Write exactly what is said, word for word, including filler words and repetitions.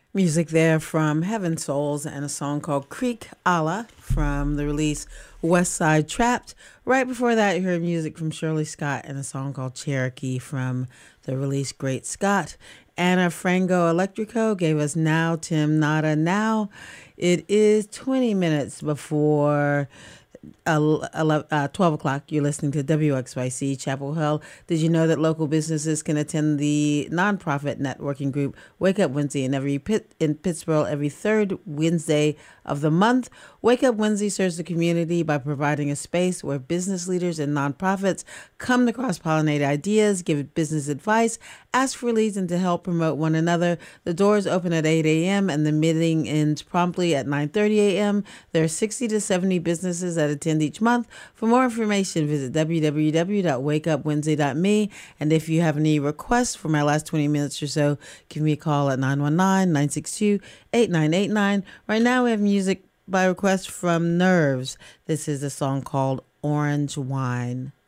Music there from Heaven Souls and a song called Creek Allah from the release West Side Trapped. Right before that, you heard music from Shirley Scott and a song called Cherokee from the release Great Scott. Anna Frango Electrico gave us Now Tim Nada Now. It is twenty minutes before uh, twelve o'clock. You're listening to W X Y C Chapel Hill. Did you know that local businesses can attend the nonprofit networking group Wake Up Wednesday in every pit in Pittsburgh every third Wednesday of the month? Wake Up Wednesday serves the community by providing a space where business leaders and nonprofits come to cross-pollinate ideas, give business advice, ask for leads, and to help promote one another. The doors open at eight a.m. and the meeting ends promptly at nine thirty a.m. There are sixty to seventy businesses that attend each month. For more information, visit w w w dot wake up wednesday dot m e. And if you have any requests for my last twenty minutes or so, give me a call at nine one nine, nine six two, eight nine eight nine. Right now we have music by request from Nerves. This is a song called Orange Wine.